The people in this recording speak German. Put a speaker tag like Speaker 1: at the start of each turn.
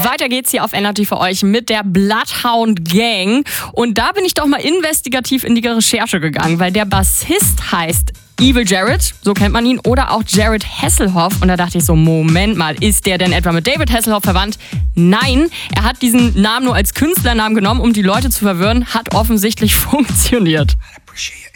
Speaker 1: Weiter geht's hier auf Energy für euch mit der Bloodhound Gang. Und da bin ich doch mal investigativ in die Recherche gegangen, weil der Bassist heißt Evil Jared, so kennt man ihn, oder auch Jared Hasselhoff. Und da dachte ich so, Moment mal, ist der denn etwa mit David Hasselhoff verwandt? Nein, er hat diesen Namen nur als Künstlernamen genommen, um die Leute zu verwirren, hat offensichtlich funktioniert.